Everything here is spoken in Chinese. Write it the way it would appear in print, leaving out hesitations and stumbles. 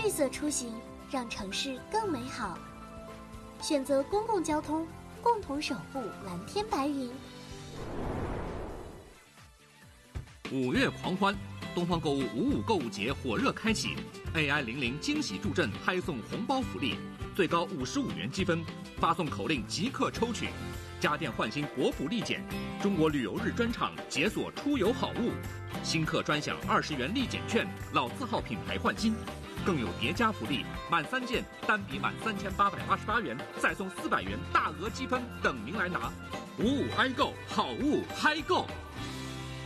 绿色出行，让城市更美好。选择公共交通，共同守护蓝天白云。 5月狂欢，东方购物55购物节火热开启 ，AI00惊喜助阵嗨送红包福利，最高55元积分，发送口令即刻抽取。家电换新国府立减，中国旅游日专场解锁出游好物，新客专享20元立减券，老字号品牌换新。更有叠加福利，满3件单笔满3888元，再送400元大额积分等您来拿。55i购，好物嗨购！